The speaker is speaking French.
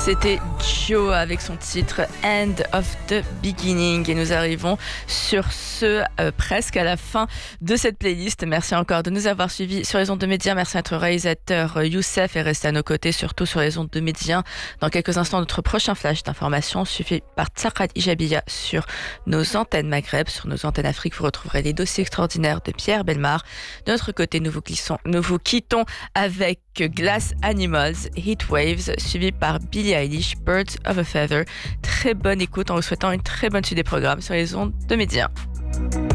C'était Joe avec son titre End of the Beginning et nous arrivons sur ce presque à la fin de cette playlist. Merci encore de nous avoir suivis sur les ondes de Média. Merci à notre réalisateur Youssef et restez à nos côtés surtout sur les ondes de Média. Dans quelques instants, notre prochain flash d'information suivi par Tsakad Ijabiya sur nos antennes Maghreb, sur nos antennes Afrique. Vous retrouverez les dossiers extraordinaires de Pierre Bellemare. De notre côté, nous vous quittons avec Glass Animals, Heat Waves, suivi par Billie Eilish, Birds of a Feather. Très bonne écoute en vous souhaitant une très bonne suite des programmes sur les ondes de Média.